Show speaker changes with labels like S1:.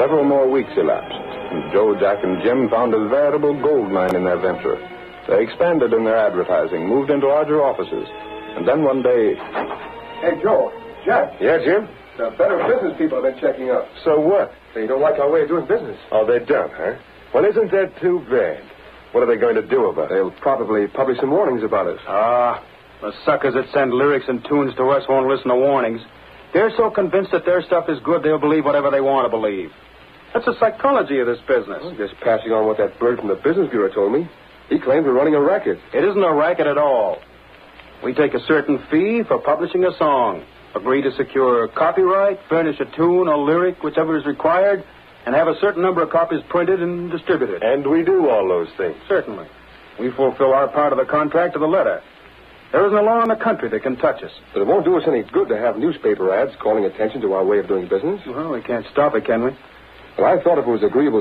S1: Several more weeks elapsed, and Joe, Jack, and Jim found a veritable gold mine in their venture. They expanded in their advertising, moved into larger offices, and then one day...
S2: Hey, Joe. Jack.
S3: Yeah, Jim?
S2: The Better Business people have been checking up.
S3: So what?
S2: They don't like our way of doing business.
S3: Oh, they don't, huh? Well, isn't that too bad? What are they going to do about it?
S2: They'll probably publish some warnings about us.
S4: The suckers that send lyrics and tunes to us won't listen to warnings. They're so convinced that their stuff is good, they'll believe whatever they want to believe. That's the psychology of this business.
S2: I'm just passing on what that bird from the Business Bureau told me. He claims we're running a racket.
S4: It isn't a racket at all. We take a certain fee for publishing a song, agree to secure copyright, furnish a tune or lyric, whichever is required, and have a certain number of copies printed and distributed.
S3: And we do all those things.
S4: Certainly. We fulfill our part of the contract to the letter. There isn't a law in the country that can touch us.
S2: But it won't do us any good to have newspaper ads calling attention to our way of doing business.
S4: Well, we can't stop it, can we?
S2: Well, I thought if it was agreeable